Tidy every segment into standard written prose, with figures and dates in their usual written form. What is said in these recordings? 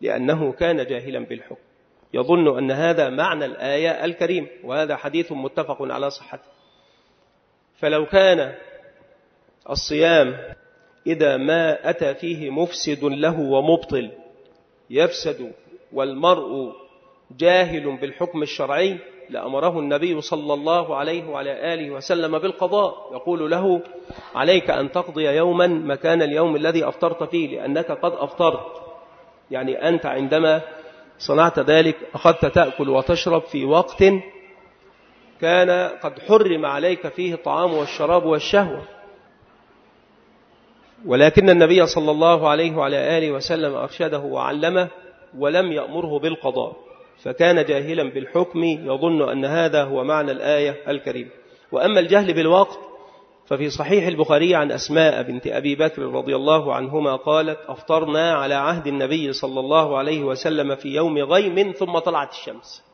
لأنه كان جاهلا بالحكم، يظن أن هذا معنى الآية الكريمة، وهذا حديث متفق على صحته. فلو كان الصيام إذا ما أتى فيه مفسد له ومبطل يفسد والمرء جاهل بالحكم الشرعي لأمره النبي صلى الله عليه وعلى آله وسلم بالقضاء، يقول له عليك أن تقضي يوما مكان اليوم الذي أفطرت فيه لأنك قد أفطرت. يعني أنت عندما صنعت ذلك أخذت تأكل وتشرب في وقت كان قد حرم عليك فيه الطعام والشراب والشهوة، ولكن النبي صلى الله عليه وعلى آله وسلم أرشده وعلمه ولم يأمره بالقضاء، فكان جاهلا بالحكم يظن أن هذا هو معنى الآية الكريمة. وأما الجهل بالوقت ففي صحيح البخاري عن أسماء بنت أبي بكر رضي الله عنهما قالت أفطرنا على عهد النبي صلى الله عليه وسلم في يوم غيم ثم طلعت الشمس.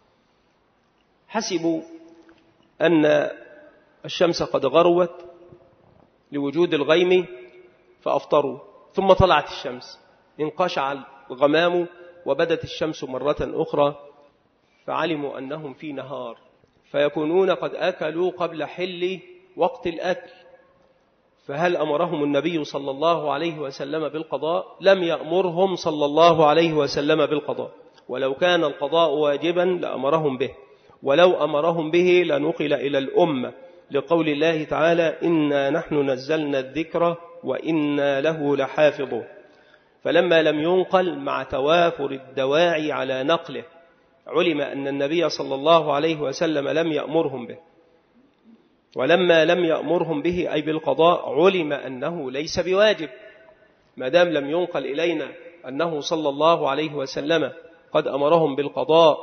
حسبوا أن الشمس قد غروت لوجود الغيم فأفطروا، ثم طلعت الشمس، انقشع الغمام وبدت الشمس مرة أخرى، فعلموا أنهم في نهار، فيكونون قد أكلوا قبل حل وقت الأكل. فهل أمرهم النبي صلى الله عليه وسلم بالقضاء؟ لم يأمرهم صلى الله عليه وسلم بالقضاء، ولو كان القضاء واجبا لأمرهم به، ولو أمرهم به لنقل إلى الأمة، لقول الله تعالى إنا نحن نزلنا الذكر وإنا له لحافظون. فلما لم ينقل مع توافر الدواعي على نقله علم أن النبي صلى الله عليه وسلم لم يأمرهم به، ولما لم يأمرهم به أي بالقضاء علم أنه ليس بواجب، ما دام لم ينقل إلينا أنه صلى الله عليه وسلم قد أمرهم بالقضاء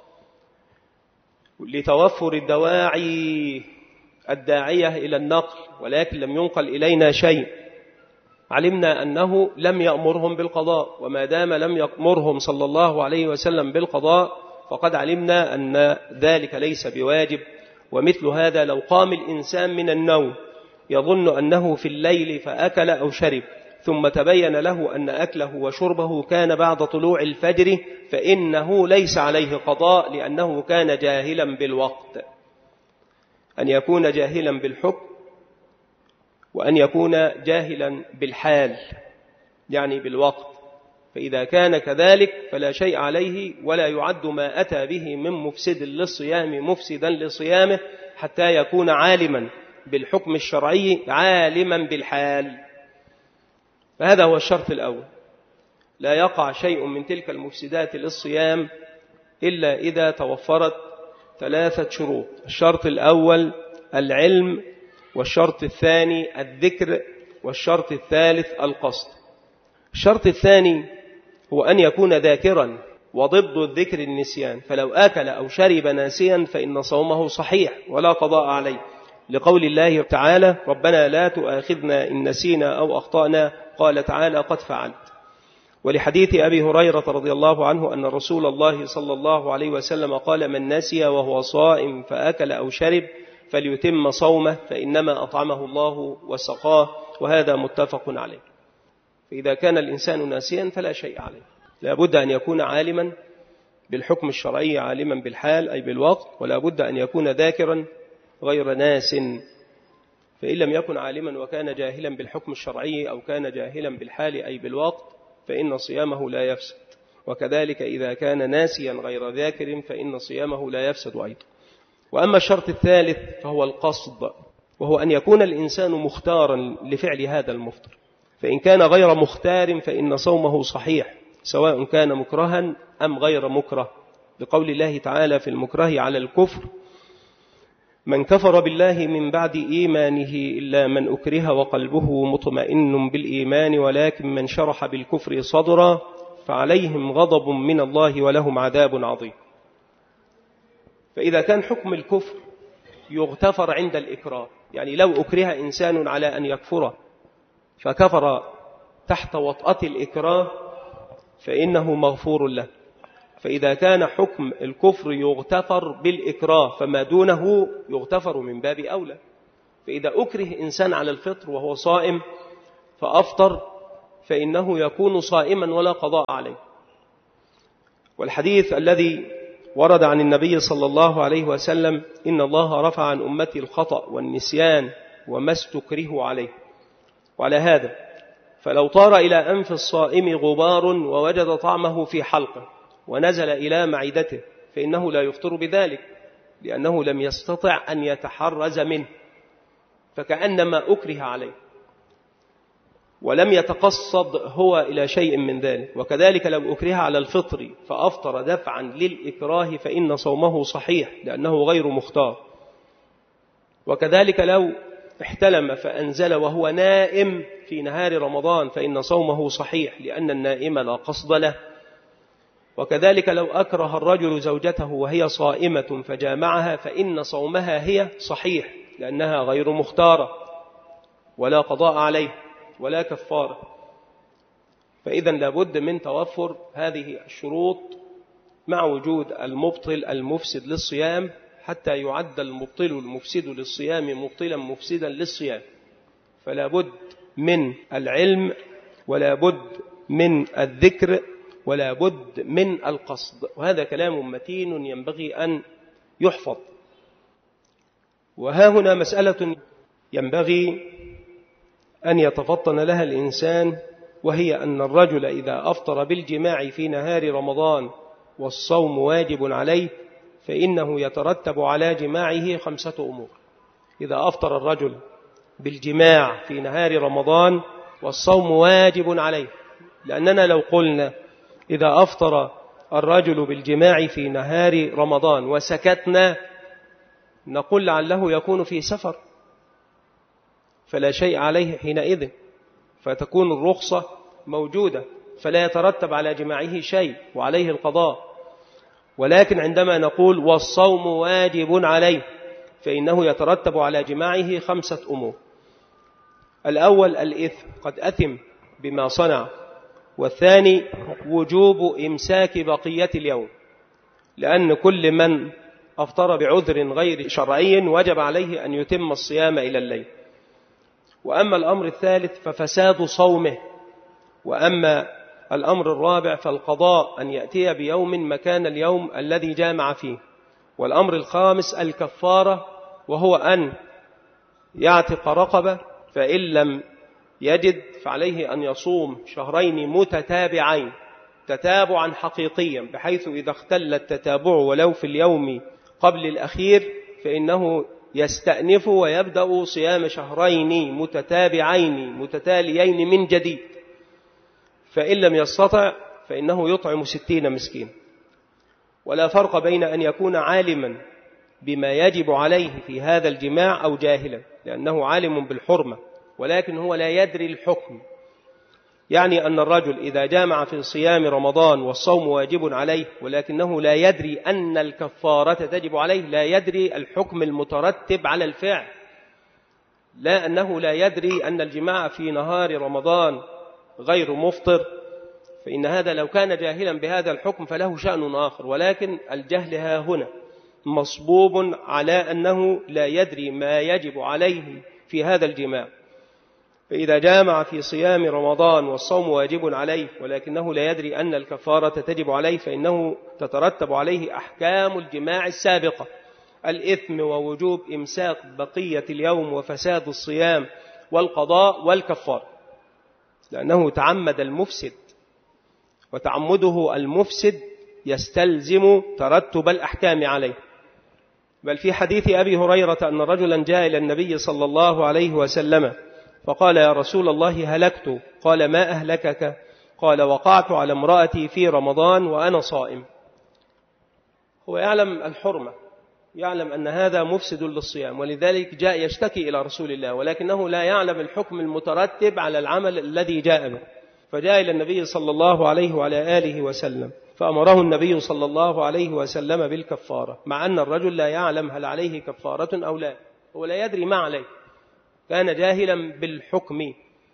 لتوفر الدواعي الداعية إلى النقل، ولكن لم ينقل إلينا شيء، علمنا أنه لم يأمرهم بالقضاء، وما دام لم يأمرهم صلى الله عليه وسلم بالقضاء فقد علمنا أن ذلك ليس بواجب. ومثل هذا لو قام الإنسان من النوم يظن أنه في الليل فأكل أو شرب ثم تبين له أن أكله وشربه كان بعد طلوع الفجر فإنه ليس عليه قضاء، لأنه كان جاهلا بالوقت. أن يكون جاهلا بالحكم وأن يكون جاهلا بالحال يعني بالوقت، فإذا كان كذلك فلا شيء عليه ولا يعد ما أتى به من مفسد للصيام مفسدا لصيامه حتى يكون عالما بالحكم الشرعي عالما بالحال. فهذا هو الشرط الأول، لا يقع شيء من تلك المفسدات للصيام إلا إذا توفرت 3 شروط. الشرط الأول العلم، والشرط الثاني الذكر، والشرط الثالث القصد. الشرط الثاني هو أن يكون ذاكرا، وضد الذكر النسيان، فلو أكل أو شرب ناسيا فإن صومه صحيح ولا قضاء عليه، لقول الله تعالى ربنا لا تؤاخذنا إن نسينا أو أخطأنا، قال تعالى قد فعلت. ولحديث أبي هريرة رضي الله عنه أن رسول الله صلى الله عليه وسلم قال من نسي وهو صائم فأكل أو شرب فليتم صومه فإنما أطعمه الله وسقاه، وهذا متفق عليه. فإذا كان الإنسان ناسيا فلا شيء عليه، لا بد أن يكون عالما بالحكم الشرعي عالما بالحال أي بالوقت، ولا بد أن يكون ذاكرا غير ناس. فإن لم يكن عالما وكان جاهلا بالحكم الشرعي أو كان جاهلا بالحال أي بالوقت فإن صيامه لا يفسد، وكذلك إذا كان ناسيا غير ذاكر فإن صيامه لا يفسد أيضا. وأما الشرط الثالث فهو القصد، وهو أن يكون الإنسان مختارا لفعل هذا المفطر، فإن كان غير مختار فإن صومه صحيح سواء كان مكرها أم غير مكره، بقول الله تعالى في المكره على الكفر من كفر بالله من بعد إيمانه إلا من أكره وقلبه مطمئن بالإيمان ولكن من شرح بالكفر صدرا فعليهم غضب من الله ولهم عذاب عظيم. فإذا كان حكم الكفر يغتفر عند الإكراه، يعني لو أكره إنسان على أن يكفر فكفر تحت وطأة الإكراه فإنه مغفور له. فإذا كان حكم الكفر يغتفر بالإكراه فما دونه يغتفر من باب أولى. فإذا أكره إنسان على الفطر وهو صائم فأفطر فإنه يكون صائما ولا قضاء عليه، والحديث الذي ورد عن النبي صلى الله عليه وسلم: إن الله رفع عن أمتي الخطأ والنسيان وما استكرهوا عليه. وعلى هذا فلو طار إلى أنف الصائم غبار ووجد طعمه في حلقه ونزل إلى معدته فإنه لا يفطر بذلك، لأنه لم يستطع أن يتحرز منه، فكأنما أكره عليه ولم يتقصد هو إلى شيء من ذلك. وكذلك لو أكره على الفطر فأفطر دفعا للإكراه فإن صومه صحيح، لأنه غير مختار. وكذلك لو احتلم فأنزل وهو نائم في نهار رمضان فإن صومه صحيح، لأن النائم لا قصد له. وكذلك لو أكره الرجل زوجته وهي صائمة فجامعها فإن صومها هي صحيح، لأنها غير مختارة ولا قضاء عليه ولا كفارة. فإذا لابد من توفر هذه الشروط مع وجود المبطل المفسد للصيام، حتى يعد المبطل المفسد للصيام مبطلا مفسدا للصيام. فلا بد من العلم، ولا بد من الذكر، ولا بد من القصد. وهذا كلام متين ينبغي أن يحفظ. وها هنا مسألة ينبغي أن يتفطن لها الإنسان، وهي أن الرجل إذا أفطر بالجماع في نهار رمضان والصوم واجب عليه فإنه يترتب على جماعه 5 أمور. إذا أفطر الرجل بالجماع في نهار رمضان والصوم واجب عليه، لأننا لو قلنا إذا أفطر الرجل بالجماع في نهار رمضان وسكتنا نقول لعله يكون في سفر فلا شيء عليه حينئذ، فتكون الرخصة موجودة فلا يترتب على جماعه شيء وعليه القضاء. ولكن عندما نقول والصوم واجب عليه فإنه يترتب على جماعه 5 أمور. الأول الإثم، قد أثم بما صنع. والثاني وجوب إمساك بقية اليوم، لأن كل من أفطر بعذر غير شرعي وجب عليه أن يتم الصيام إلى الليل. وأما الأمر الثالث ففساد صومه. وأما الأمر الرابع فالقضاء، أن يأتي بيوم مكان اليوم الذي جامع فيه. والأمر الخامس الكفارة، وهو أن يعتق رقبة، فإن لم يجد فعليه أن يصوم 2 شهرين متتابعين تتابعا حقيقيا، بحيث إذا اختل التتابع ولو في اليوم قبل الأخير فإنه يستأنف ويبدأ صيام 2 شهرين متتابعين متتاليين من جديد. فإن لم يستطع فإنه يطعم 60 مسكين. ولا فرق بين أن يكون عالما بما يجب عليه في هذا الجماع أو جاهلا، لأنه عالم بالحرمة ولكن هو لا يدري الحكم. يعني أن الرجل إذا جامع في صيام رمضان والصوم واجب عليه ولكنه لا يدري أن الكفارة تجب عليه، لا يدري الحكم المترتب على الفعل، لا أنه لا يدري أن الجماع في نهار رمضان غير مفطر، فإن هذا لو كان جاهلا بهذا الحكم فله شأن آخر. ولكن الجهل ها هنا مصبوب على أنه لا يدري ما يجب عليه في هذا الجماع. فإذا جامع في صيام رمضان والصوم واجب عليه ولكنه لا يدري أن الكفارة تجب عليه فإنه تترتب عليه أحكام الجماع السابقة: الإثم ووجوب إمساك بقية اليوم وفساد الصيام والقضاء والكفارة، لأنه تعمد المفسد، وتعمده المفسد يستلزم ترتب الأحكام عليه. بل في حديث أبي هريرة أن رجلا جاء إلى النبي صلى الله عليه وسلم فقال: يا رسول الله هلكت. قال: ما أهلكك؟ قال: وقعت على امرأتي في رمضان وأنا صائم. هو يعلم الحرمة، يعلم أن هذا مفسد للصيام، ولذلك جاء يشتكي إلى رسول الله، ولكنه لا يعلم الحكم المترتب على العمل الذي جاء به. فجاء إلى النبي صلى الله عليه وعلى آله وسلم فأمره النبي صلى الله عليه وسلم بالكفارة، مع أن الرجل لا يعلم هل عليه كفارة أو لا، هو لا يدري ما عليه، كان جاهلا بالحكم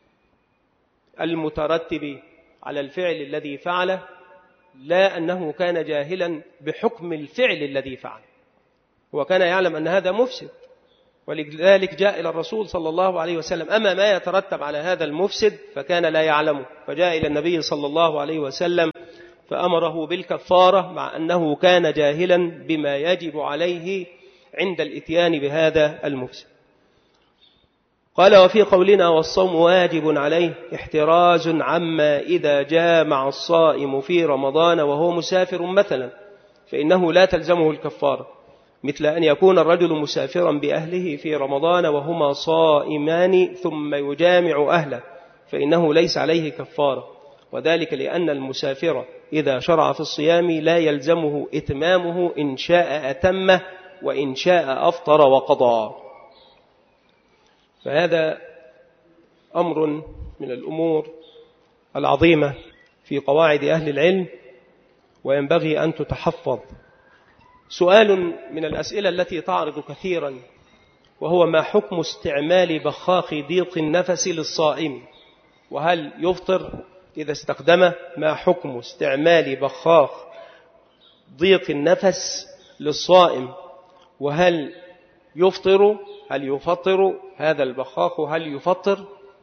المترتب على الفعل الذي فعله، لا أنه كان جاهلا بحكم الفعل الذي فعله. هو كان يعلم أن هذا مفسد، ولذلك جاء إلى الرسول صلى الله عليه وسلم. أما ما يترتب على هذا المفسد فكان لا يعلمه، فجاء إلى النبي صلى الله عليه وسلم فأمره بالكفارة مع أنه كان جاهلا بما يجب عليه عند الإتيان بهذا المفسد. قال وفي قولنا والصوم واجب عليه احتراز عما إذا جامع الصائم في رمضان وهو مسافر مثلا فإنه لا تلزمه الكفارة، مثل أن يكون الرجل مسافرا بأهله في رمضان وهما صائمان ثم يجامع أهله فإنه ليس عليه كفارة، وذلك لأن المسافر إذا شرع في الصيام لا يلزمه إتمامه إن شاء أتمه وإن شاء أفطر وقضى. فهذا أمر من الأمور العظيمة في قواعد أهل العلم وينبغي أن تتحفظ. سؤال من الأسئلة التي تعرض كثيرا وهو ما حكم استعمال بخاخ ضيق النفس للصائم، وهل يفطر إذا استخدمه؟ ما حكم استعمال بخاخ ضيق النفس للصائم، وهل يفطر؟ هل يفطر هذا البخاخ؟ هل يفطر؟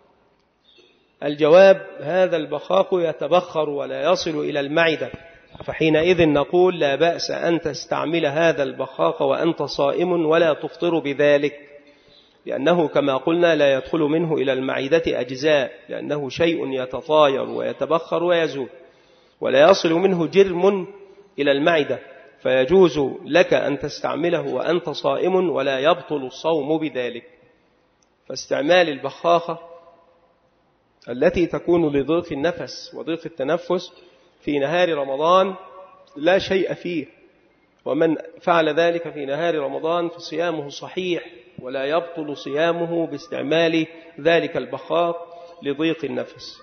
الجواب هذا البخاخ يتبخر ولا يصل إلى المعدة، فحينئذ نقول لا بأس أن تستعمل هذا البخاخ وأنت صائم ولا تفطر بذلك، لأنه كما قلنا لا يدخل منه إلى المعدة أجزاء، لأنه شيء يتطاير ويتبخر ويزول، ولا يصل منه جرم إلى المعدة، فيجوز لك أن تستعمله وأنت صائم ولا يبطل الصوم بذلك. فاستعمال البخاخة التي تكون لضيق النفس وضيق التنفس في نهار رمضان لا شيء فيه، ومن فعل ذلك في نهار رمضان فصيامه صحيح ولا يبطل صيامه باستعمال ذلك البخاخ لضيق النفس.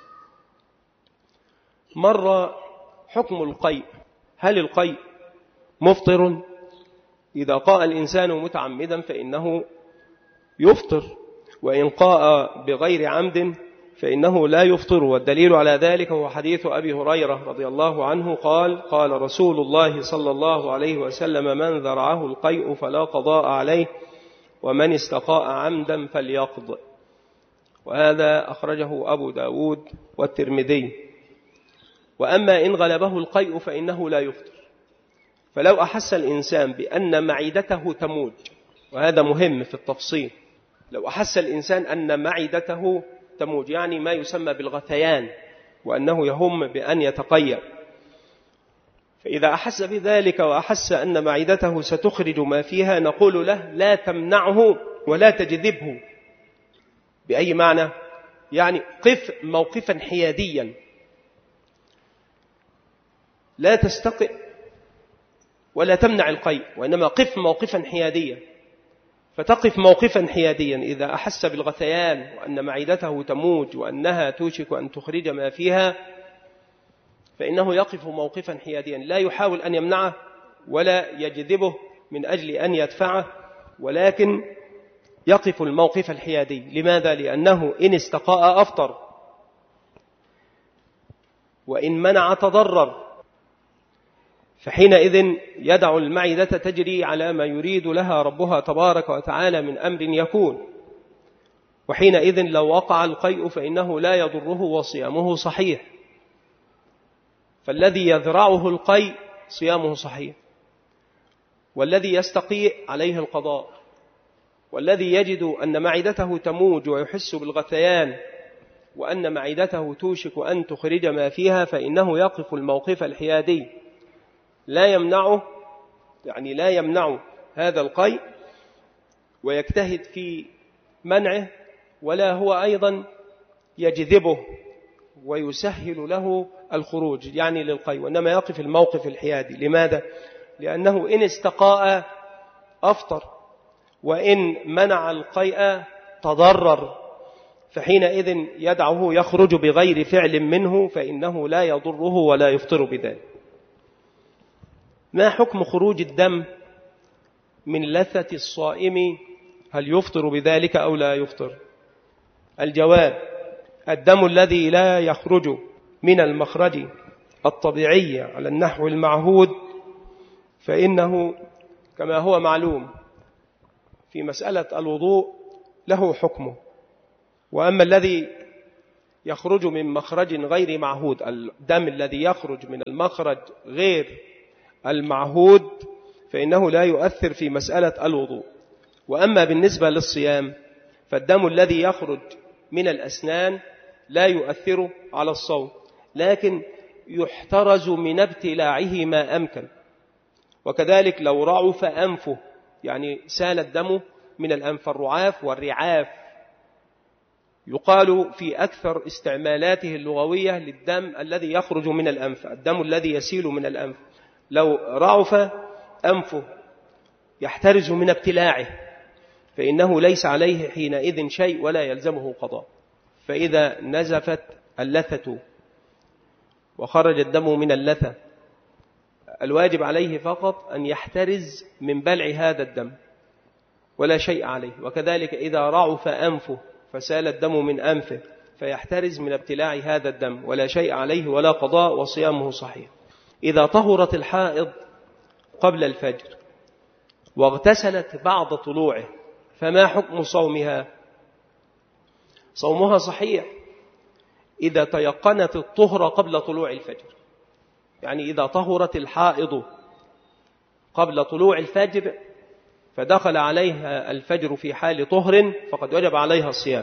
مر حكم القيء، هل القيء مفطر؟ إذا قاء الإنسان متعمدا فإنه يفطر، وإن قاء بغير عمد فإنه لا يفطر، والدليل على ذلك هو حديث أبي هريرة رضي الله عنه قال قال رسول الله صلى الله عليه وسلم من ذرعه القيء فلا قضاء عليه ومن استقاء عمدا فليقض، وهذا أخرجه أبو داود والترمذي. وأما إن غلبه القيء فإنه لا يفطر، فلو أحس الإنسان بأن معدته تموج، وهذا مهم في التفصيل، لو أحس الإنسان أن معدته تموج يعني ما يسمى بالغثيان وأنه يهم بأن يتقيأ، فإذا أحس بذلك وأحس أن معدته ستخرج ما فيها نقول له لا تمنعه ولا تجذبه. بأي معنى؟ يعني قف موقفا حياديا، لا تستقئ ولا تمنع القيء، وإنما قف موقفا حياديا، فتقف موقفا حياديا إذا أحس بالغثيان وأن معدته تموج وأنها توشك أن تخرج ما فيها، فإنه يقف موقفا حياديا لا يحاول أن يمنعه ولا يجذبه من أجل أن يدفعه، ولكن يقف الموقف الحيادي. لماذا؟ لأنه إن استقاء أفطر، وإن منع تضرر، فحينئذ يدع المعدة تجري على ما يريد لها ربها تبارك وتعالى من أمر يكون، وحينئذ لو وقع القيء فإنه لا يضره وصيامه صحيح. فالذي يذرعه القيء صيامه صحيح، والذي يستقيء عليه القضاء، والذي يجد أن معدته تموج ويحس بالغثيان وأن معدته توشك أن تخرج ما فيها فإنه يقف الموقف الحيادي، لا يمنعه، يعني لا يمنع هذا القيء ويجتهد في منعه، ولا هو أيضا يجذبه ويسهل له الخروج يعني للقيء، وإنما يقف الموقف الحيادي. لماذا؟ لأنه إن استقاء أفطر، وإن منع القيء تضرر، فحينئذ يدعه يخرج بغير فعل منه فإنه لا يضره ولا يفطر بذلك. ما حكم خروج الدم من لثة الصائم؟ هل يفطر بذلك أو لا يفطر؟ الجواب: الدم الذي لا يخرج من المخرج الطبيعي على النحو المعهود فإنه كما هو معلوم في مسألة الوضوء له حكمه، وأما الذي يخرج من مخرج غير معهود، الدم الذي يخرج من المخرج غير المعهود فإنه لا يؤثر في مسألة الوضوء. وأما بالنسبة للصيام فالدم الذي يخرج من الأسنان لا يؤثر على الصوم، لكن يحترز من ابتلاعه ما أمكن. وكذلك لو رعف أنفه، يعني سال الدم من الأنف، الرعاف والرعاف يقال في أكثر استعمالاته اللغوية للدم الذي يخرج من الأنف، الدم الذي يسيل من الأنف، لو رعف أنفه يحترز من ابتلاعه فإنه ليس عليه حينئذ شيء ولا يلزمه قضاء. فإذا نزفت اللثة وخرج الدم من اللثة الواجب عليه فقط أن يحترز من بلع هذا الدم ولا شيء عليه. وكذلك إذا رعف أنفه فسال الدم من أنفه فيحترز من ابتلاع هذا الدم ولا شيء عليه ولا قضاء وصيامه صحيح. إذا طهرت الحائض قبل الفجر واغتسلت بعد طلوعه فما حكم صومها؟ صومها صحيح إذا تيقنت الطهر قبل طلوع الفجر، يعني إذا طهرت الحائض قبل طلوع الفجر فدخل عليها الفجر في حال طهر فقد وجب عليها الصيام.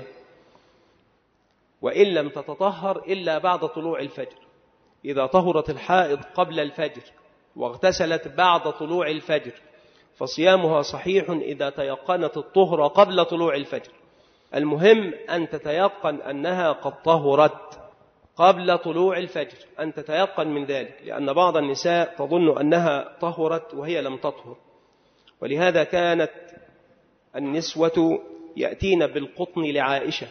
وإن لم تتطهر إلا بعد طلوع الفجر، إذا طهرت الحائض قبل الفجر واغتسلت بعد طلوع الفجر فصيامها صحيح إذا تيقنت الطهر قبل طلوع الفجر. المهم أن تتيقن أنها قد طهرت قبل طلوع الفجر، أن تتيقن من ذلك، لأن بعض النساء تظن أنها طهرت وهي لم تطهر. ولهذا كانت النسوة يأتين بالقطن لعائشة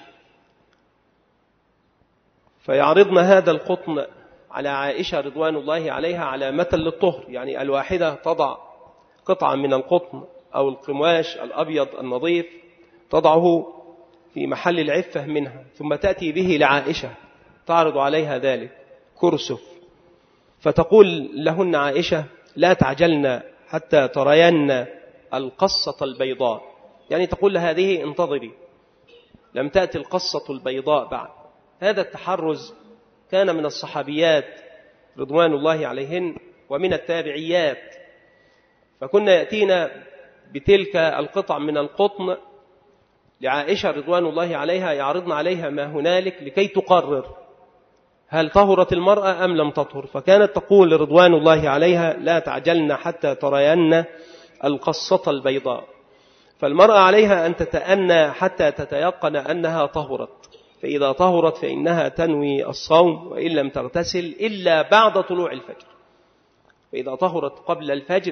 فيعرضن هذا القطن على عائشة رضوان الله عليها علامة للطهر، يعني الواحدة تضع قطعة من القطن أو القماش الأبيض النظيف تضعه في محل العفة منها ثم تأتي به لعائشة تعرض عليها ذلك كرسف، فتقول لهن عائشة لا تعجلن حتى ترين القصة البيضاء، يعني تقول لهذه انتظري لم تأتي القصة البيضاء بعد. هذا التحرز كان من الصحابيات رضوان الله عليهن ومن التابعيات، فكنا يأتينا بتلك القطع من القطن لعائشة رضوان الله عليها يعرضن عليها ما هنالك لكي تقرر هل طهرت المرأة أم لم تطهر، فكانت تقول رضوان الله عليها لا تعجلن حتى ترين القصة البيضاء. فالمرأة عليها أن تتأنى حتى تتيقن أنها طهرت، فإذا طهرت فإنها تنوي الصوم وإن لم تغتسل إلا بعد طلوع الفجر. فإذا طهرت قبل الفجر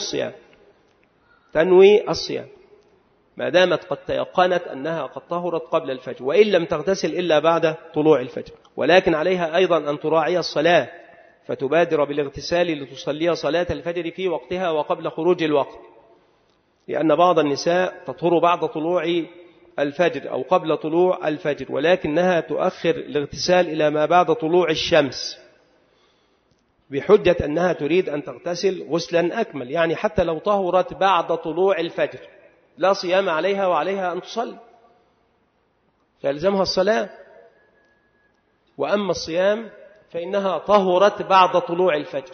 تنوي الصيام ما دامت قد تيقنت أنها قد طهرت قبل الفجر، وإن لم تغتسل إلا بعد طلوع الفجر. ولكن عليها أيضا أن تراعي الصلاة فتبادر بالاغتسال لتصلي صلاة الفجر في وقتها وقبل خروج الوقت، لأن بعض النساء تطهر بعد طلوع الفجر أو قبل طلوع الفجر ولكنها تؤخر الاغتسال إلى ما بعد طلوع الشمس بحجة أنها تريد أن تغتسل غسلا أكمل، يعني حتى لو طهرت بعد طلوع الفجر لا صيام عليها وعليها أن تصلي فيلزمها الصلاة. وأما الصيام فإنها طهرت بعد طلوع الفجر،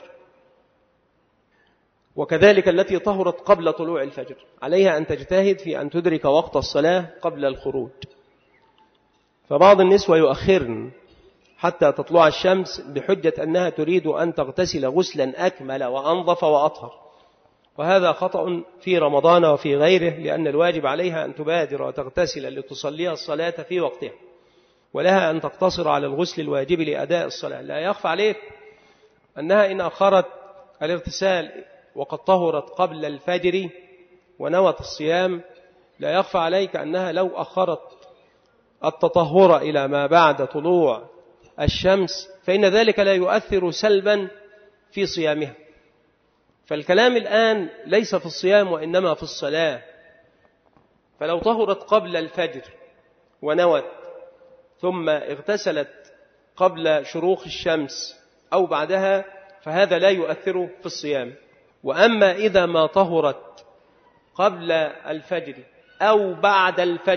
وكذلك التي طهرت قبل طلوع الفجر عليها أن تجتهد في أن تدرك وقت الصلاة قبل الخروج. فبعض النسوة يؤخرن حتى تطلع الشمس بحجة أنها تريد أن تغتسل غسلا أكمل وأنظف وأطهر، وهذا خطأ في رمضان وفي غيره، لأن الواجب عليها أن تبادر وتغتسل لتصلي الصلاة في وقتها، ولها أن تقتصر على الغسل الواجب لأداء الصلاة. لا يخفى عليك أنها إن أخرت الاغتسال وقد طهرت قبل الفجر ونوت الصيام لا يخفى عليك أنها لو أخرت التطهر إلى ما بعد طلوع الشمس فإن ذلك لا يؤثر سلبا في صيامها. فالكلام الآن ليس في الصيام وإنما في الصلاة. فلو طهرت قبل الفجر ونوت ثم اغتسلت قبل شروق الشمس أو بعدها فهذا لا يؤثر في الصيام. وأما إذا ما طهرت قبل الفجر أو بعد الفجر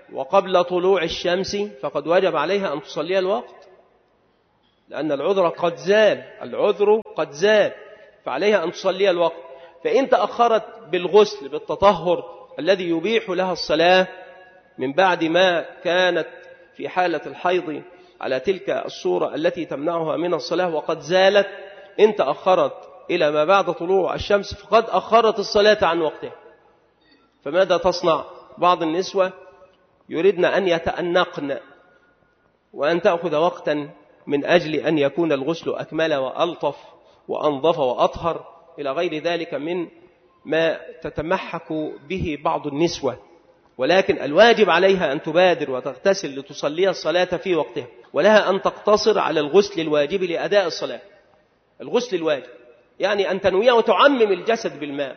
وقبل طلوع الشمس فقد وجب عليها أن تصلي الوقت، لأن العذر قد زال فعليها أن تصلي الوقت. فإن تأخرت بالغسل بالتطهر الذي يبيح لها الصلاة من بعد ما كانت في حالة الحيض على تلك الصورة التي تمنعها من الصلاة وقد زالت، إن تأخرت إلى ما بعد طلوع الشمس فقد أخرت الصلاة عن وقتها. فماذا تصنع؟ بعض النسوة يريدن أن يتأنقن وأن تأخذ وقتا من أجل أن يكون الغسل أكمل وألطف وأنظف وأطهر إلى غير ذلك من ما تتمحك به بعض النسوة. ولكن الواجب عليها أن تبادر وتغتسل لتصلي الصلاة في وقتها، ولها أن تقتصر على الغسل الواجب لأداء الصلاة. الغسل الواجب يعني أن تنوي وتعمم الجسد بالماء.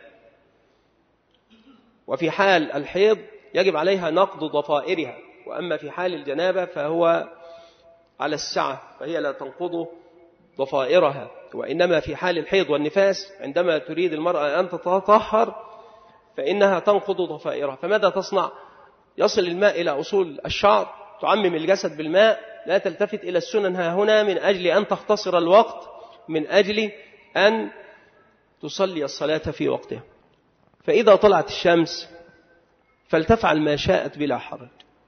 وفي حال الحيض يجب عليها نقض ضفائرها، وأما في حال الجنابة فهو على السعة، فهي لا تنقض ضفائرها. وإنما في حال الحيض والنفاس عندما تريد المرأة أن تتطهر فإنها تنقض ضفائرها. فماذا تصنع؟ يصل الماء إلى أصول الشعر، تعمم الجسد بالماء، لا تلتفت إلى السنن ها هنا من أجل أن تختصر الوقت، من أجل أن تصلي الصلاة في وقتها. فإذا طلعت الشمس فلتفعل ما شاءت بلا حرج.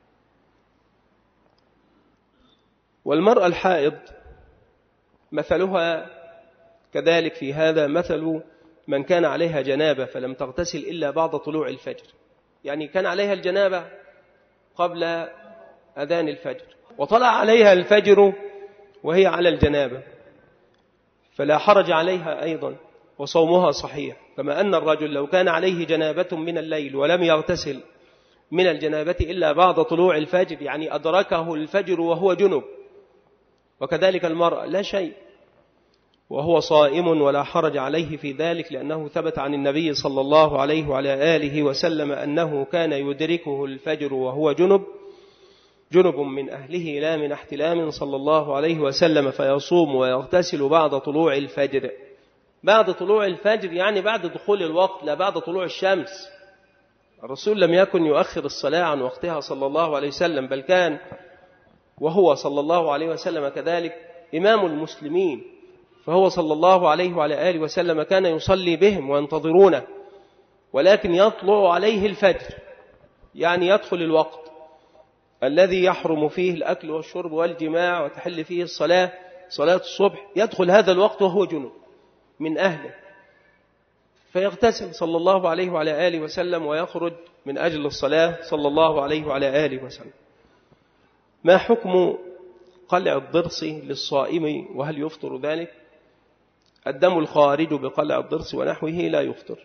والمرأة الحائض مثلها كذلك في هذا مثل من كان عليها جنابة فلم تغتسل إلا بعد طلوع الفجر، يعني كان عليها الجنابة قبل أذان الفجر وطلع عليها الفجر وهي على الجنابة، فلا حرج عليها أيضا وصومها صحيح. كما أن الرجل لو كان عليه جنابة من الليل ولم يغتسل من الجنابة إلا بعد طلوع الفجر، يعني أدركه الفجر وهو جنب، وكذلك المرأة لا شيء وهو صائم ولا حرج عليه في ذلك، لأنه ثبت عن النبي صلى الله عليه وعلى آله وسلم أنه كان يدركه الفجر وهو جنب من أهله لا من احتلام صلى الله عليه وسلم، فيصوم ويغتسل بعد طلوع الفجر. بعد طلوع الفجر يعني بعد دخول الوقت، لا بعد طلوع الشمس. الرسول لم يكن يؤخر الصلاة عن وقتها صلى الله عليه وسلم، بل كان وهو صلى الله عليه وسلم كذلك إمام المسلمين، فهو صلى الله عليه وعلى آله وسلم كان يصلي بهم وينتظرونه، ولكن يطلع عليه الفجر، يعني يدخل الوقت الذي يحرم فيه الأكل والشرب والجماع وتحل فيه الصلاة، صلاة الصبح، يدخل هذا الوقت وهو جنوب من أهله، فيغتسل صلى الله عليه وعلى آله وسلم ويخرج من أجل الصلاة صلى الله عليه وعلى آله وسلم. ما حكم قلع الضرس للصائم وهل يفطر ذلك؟ الدم الخارج بقلع الضرس ونحوه لا يفطر.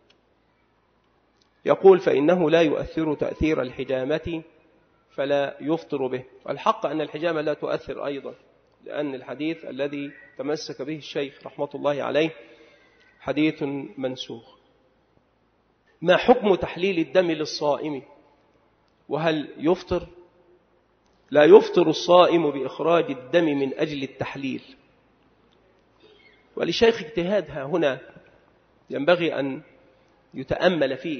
يقول فإنه لا يؤثر تأثير الحجامة فلا يفطر به. الحق أن الحجامة لا تؤثر أيضا، لأن الحديث الذي تمسك به الشيخ رحمة الله عليه حديث منسوخ. ما حكم تحليل الدم للصائم وهل يفطر؟ لا يفطر الصائم بإخراج الدم من أجل التحليل. ولشيخ اجتهادها هنا ينبغي أن يتأمل فيه.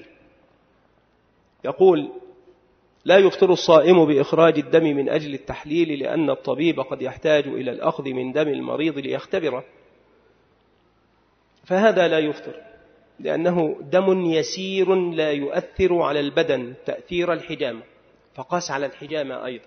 يقول لا يفطر الصائم بإخراج الدم من أجل التحليل لأن الطبيب قد يحتاج إلى الأخذ من دم المريض ليختبره، فهذا لا يفطر لأنه دم يسير لا يؤثر على البدن تأثير الحجامة، فقاس على الحجامة أيضا.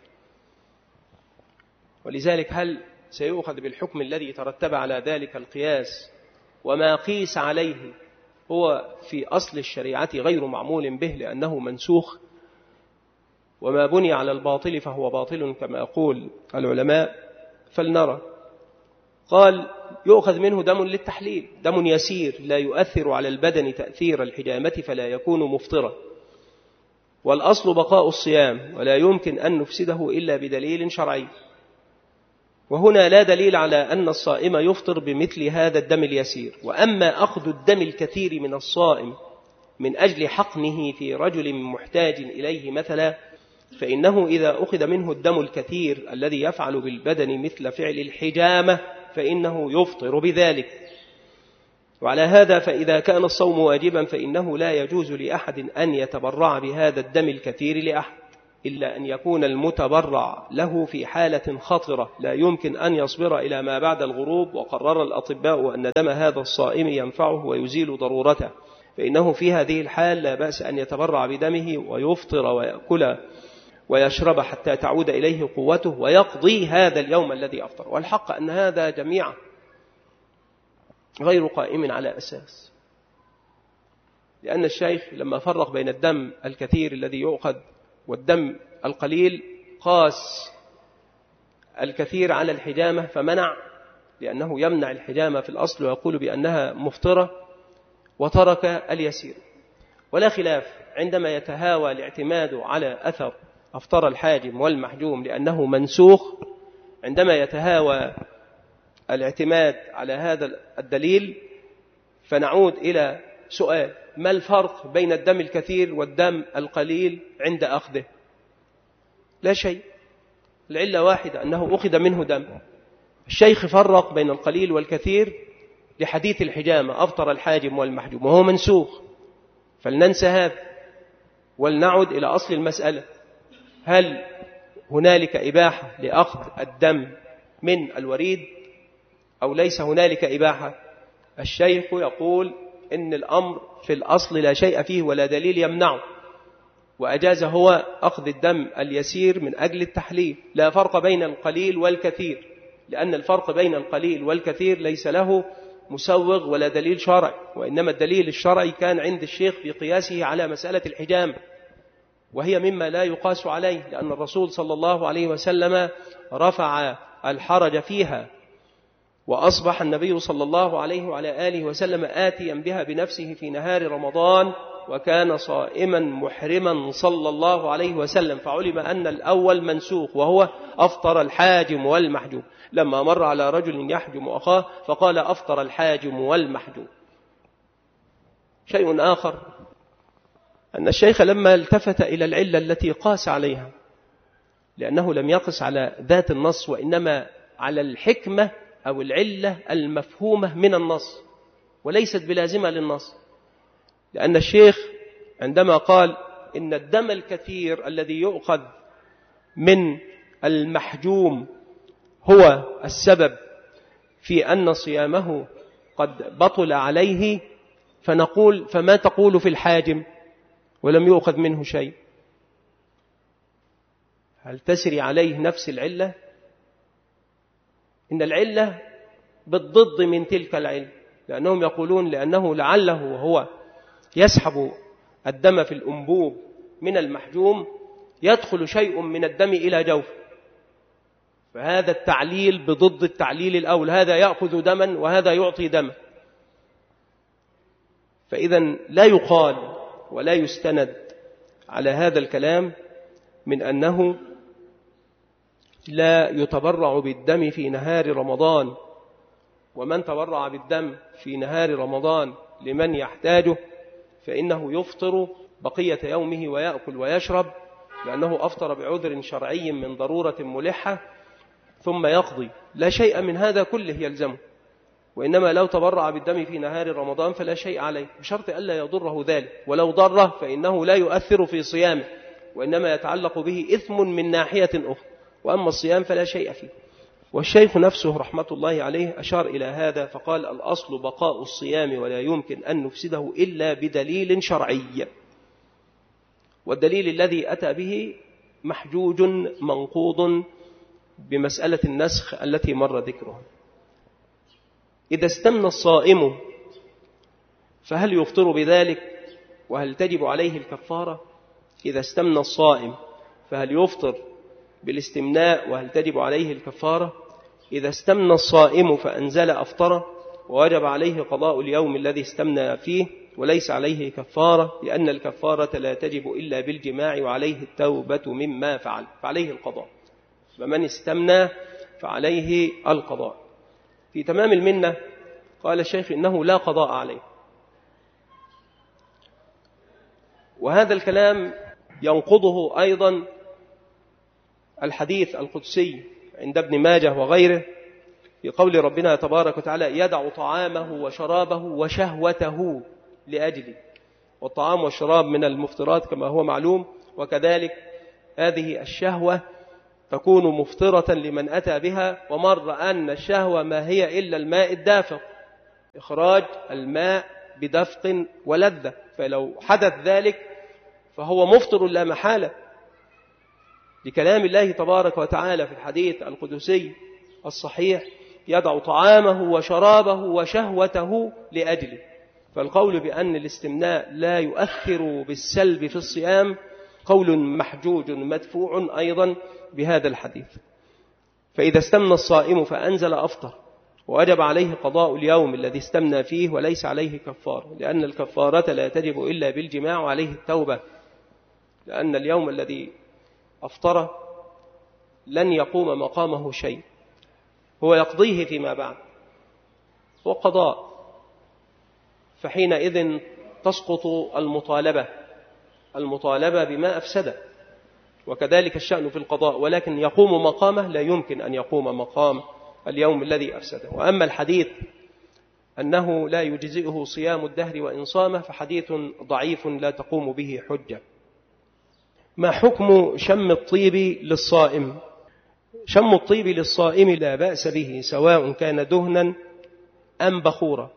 ولذلك هل سيؤخذ بالحكم الذي ترتب على ذلك القياس، وما قيس عليه هو في أصل الشريعة غير معمول به لأنه منسوخ، وما بني على الباطل فهو باطل كما يقول العلماء. فلنرى. قال يؤخذ منه دم للتحليل، دم يسير لا يؤثر على البدن تأثير الحجامة فلا يكون مفطرا، والأصل بقاء الصيام ولا يمكن أن نفسده إلا بدليل شرعي. وهنا لا دليل على أن الصائم يفطر بمثل هذا الدم اليسير. وأما أخذ الدم الكثير من الصائم من أجل حقنه في رجل محتاج إليه مثلا، فإنه إذا أخذ منه الدم الكثير الذي يفعل بالبدن مثل فعل الحجامة فإنه يفطر بذلك. وعلى هذا فإذا كان الصوم واجبا فإنه لا يجوز لأحد أن يتبرع بهذا الدم الكثير لأحد، إلا أن يكون المتبرع له في حالة خطرة لا يمكن أن يصبر إلى ما بعد الغروب، وقرر الأطباء أن دم هذا الصائم ينفعه ويزيل ضرورته، فإنه في هذه الحال لا بأس أن يتبرع بدمه ويفطر ويأكل ويشرب حتى تعود إليه قوته ويقضي هذا اليوم الذي أفطر. والحق أن هذا جميعا غير قائم على أساس، لأن الشيخ لما فرق بين الدم الكثير الذي يؤخذ والدم القليل قاس الكثير على الحجامة فمنع، لأنه يمنع الحجامة في الأصل ويقول بأنها مفطرة، وترك اليسير. ولا خلاف عندما يتهاوى الاعتماد على أثر أفطر الحاجم والمحجوم لأنه منسوخ، عندما يتهاوى الاعتماد على هذا الدليل فنعود إلى سؤال: ما الفرق بين الدم الكثير والدم القليل عند أخذه؟ لا شيء، العلة واحدة، أنه أخذ منه دم. الشيخ فرق بين القليل والكثير لحديث الحجامة أفطر الحاجم والمحجوم وهو منسوخ، فلننسى هذا ولنعد إلى أصل المسألة: هل هنالك إباحة لأخذ الدم من الوريد أو ليس هنالك إباحة؟ الشيخ يقول إن الأمر في الأصل لا شيء فيه ولا دليل يمنعه، وأجاز هو أخذ الدم اليسير من أجل التحليل. لا فرق بين القليل والكثير، لأن الفرق بين القليل والكثير ليس له مسوغ ولا دليل شرعي، وإنما الدليل الشرعي كان عند الشيخ في قياسه على مسألة الحجام، وهي مما لا يقاس عليه، لأن الرسول صلى الله عليه وسلم رفع الحرج فيها، وأصبح النبي صلى الله عليه وعلى آله وسلم آتيا بها بنفسه في نهار رمضان، وكان صائما محرما صلى الله عليه وسلم، فعلم أن الأول منسوخ وهو أفطر الحاجم والمحجوم. لما مر على رجل يحجم أخاه فقال أفطر الحاجم والمحجوم. شيء آخر أن الشيخ لما التفت إلى العلة التي قاس عليها، لأنه لم يقس على ذات النص وإنما على الحكمة أو العلة المفهومة من النص وليست بلازمة للنص، لأن الشيخ عندما قال إن الدم الكثير الذي يؤخذ من المحجوم هو السبب في أن صيامه قد بطل عليه، فنقول: فما تقول في الحاجم ولم يؤخذ منه شيء؟ هل تسري عليه نفس العلة؟ إن العلة بالضد من تلك العلة، لأنهم يقولون لأنه لعله وهو يسحب الدم في الأنبوب من المحجوم يدخل شيء من الدم إلى جوفه، فهذا التعليل بضد التعليل الأول، هذا يأخذ دما وهذا يعطي دما. فإذا لا يقال ولا يستند على هذا الكلام من أنه لا يتبرع بالدم في نهار رمضان، ومن تبرع بالدم في نهار رمضان لمن يحتاجه فإنه يفطر بقية يومه ويأكل ويشرب، لأنه أفطر بعذر شرعي من ضرورة ملحة ثم يقضي. لا شيء من هذا كله يلزمه، وإنما لو تبرع بالدم في نهار رمضان فلا شيء عليه، بشرط ألا يضره ذلك، ولو ضره فإنه لا يؤثر في صيامه، وإنما يتعلق به إثم من ناحية أخرى، وأما الصيام فلا شيء فيه. والشيخ نفسه رحمة الله عليه أشار إلى هذا فقال: الأصل بقاء الصيام ولا يمكن أن نفسده إلا بدليل شرعي، والدليل الذي أتى به محجوج منقوض بمسألة النسخ التي مر ذكرها. إذا استمنى الصائم فهل يفطر بذلك وهل تجب عليه الكفارة؟ إذا استمنى الصائم فهل يفطر بالاستمناء وهل تجب عليه الكفارة؟ إذا استمنى الصائم فأنزل أفطر ووجب عليه قضاء اليوم الذي استمنى فيه وليس عليه كفارة، لأن الكفارة لا تجب إلا بالجماع وعليه التوبة مما فعل، فعليه القضاء. فمن استمنى فعليه القضاء. في تمام المنة قال الشيخ إنه لا قضاء عليه، وهذا الكلام ينقضه أيضا الحديث القدسي عند ابن ماجه وغيره في قول ربنا تبارك وتعالى: يدع طعامه وشرابه وشهوته لأجله. والطعام والشراب من المفطرات كما هو معلوم، وكذلك هذه الشهوة تكون مفطرة لمن أتى بها، ومر أن الشهوة ما هي إلا الماء الدافق، إخراج الماء بدفق ولذة، فلو حدث ذلك فهو مفطر لا محالة، لكلام الله تبارك وتعالى في الحديث القدسي الصحيح: يدع طعامه وشرابه وشهوته لأجله. فالقول بأن الاستمناء لا يؤثر بالسلب في الصيام قول محجوج مدفوع أيضا بهذا الحديث. فإذا استمنى الصائم فأنزل أفطر، ووجب عليه قضاء اليوم الذي استمنى فيه وليس عليه كفارة، لأن الكفارة لا تجب إلا بالجماع، وعليه التوبة، لأن اليوم الذي أفطر لن يقوم مقامه شيء، هو يقضيه فيما بعد، هو قضاء، فحينئذ تسقط المطالبة بما أفسد، وكذلك الشأن في القضاء، ولكن يقوم مقامه لا يمكن أن يقوم مقام اليوم الذي أفسده. وأما الحديث أنه لا يجزئه صيام الدهر وإن صامه فحديث ضعيف لا تقوم به حجة. ما حكم شم الطيب للصائم؟ شم الطيب للصائم لا بأس به، سواء كان دهنا أم بخورا